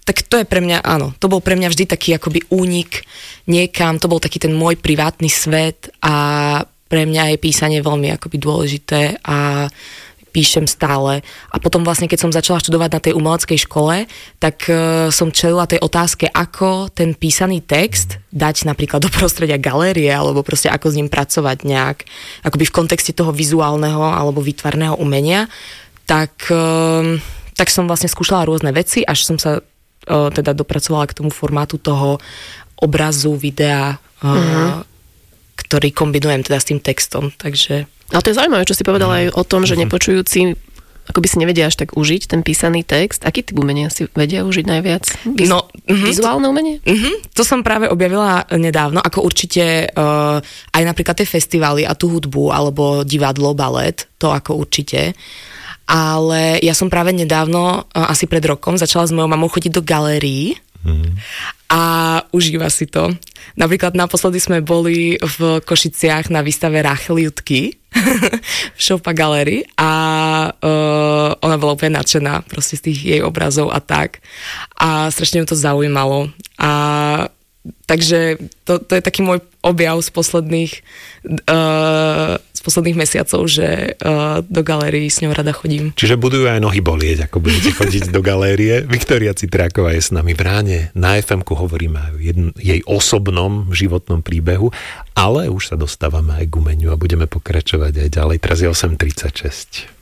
tak to je pre mňa, áno, to bol pre mňa vždy taký akoby únik niekam, to bol taký ten môj privátny svet a pre mňa je písanie veľmi akoby dôležité a píšem stále. A potom vlastne, keď som začala študovať na tej umeleckej škole, tak som čelila tej otázke, ako ten písaný text dať napríklad do prostredia galérie, alebo proste ako s ním pracovať nejak, akoby v kontexte toho vizuálneho alebo výtvarného umenia. Tak som vlastne skúšala rôzne veci, až som sa teda dopracovala k tomu formátu toho obrazu, videa, ktorý kombinujem teda s tým textom, takže... Ale to je zaujímavé, čo si povedala aj o tom, že nepočujúci ako by si nevedia až tak užiť ten písaný text. Aký typ umenia si vedia užiť najviac? Vizuálne umenie? To som práve objavila nedávno, ako určite aj napríklad tie festivály a tú hudbu, alebo divadlo, balet, to ako určite. Ale ja som práve nedávno, asi pred rokom, začala s mojou mamou chodiť do galérií a užíva si to. Napríklad naposledy sme boli v Košiciach na výstave Rachel Jutky v Šopa galérii a ona bola úplne nadšená proste z tých jej obrazov a tak. A strašne ju to zaujímalo. A takže to je taký môj objav z posledných mesiacov, že do galérií s ňou rada chodím. Čiže budú aj nohy bolieť, ako budete chodiť do galérie. Viktória Citráková je s nami v Ráne. Na FM-ku hovoríme aj o jej osobnom životnom príbehu, ale už sa dostávame aj k umeniu a budeme pokračovať aj ďalej. Teraz je 8:36.